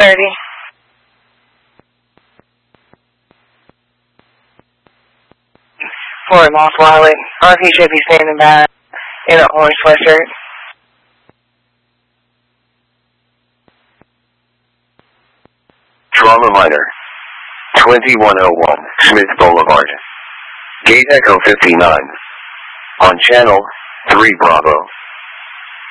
30. Fort Moss Wiley. RP should be standing by in an orange sweatshirt. Trauma Minor. 2101 Smith Boulevard. Gate Echo 59. On channel 3 Bravo.